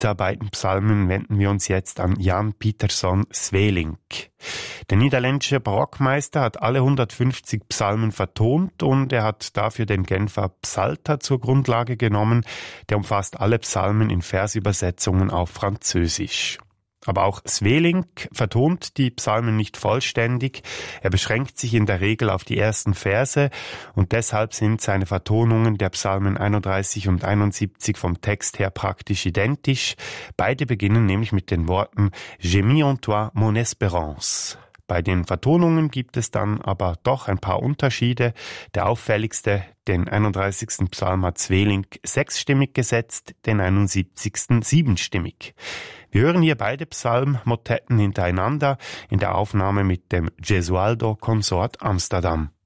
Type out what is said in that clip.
beiden Psalmen wenden wir uns jetzt an Jan Pieterszoon Sweelinck. Der niederländische Barockmeister hat alle 150 Psalmen vertont und er hat dafür den Genfer Psalter zur Grundlage genommen. Der umfasst alle Psalmen in Versübersetzungen auf Französisch. Aber auch Sweelinck vertont die Psalmen nicht vollständig. Er beschränkt sich in der Regel auf die ersten Verse und deshalb sind seine Vertonungen der Psalmen 31 und 71 vom Text her praktisch identisch. Beide beginnen nämlich mit den Worten «J'ai mis en toi mon espérance». Bei den Vertonungen gibt es dann aber doch ein paar Unterschiede. Der auffälligste, den 31. Psalm hat Sweelinck 6-stimmig gesetzt, den 71. 7-stimmig. Wir hören hier beide Psalmmotetten hintereinander in der Aufnahme mit dem Gesualdo Consort Amsterdam.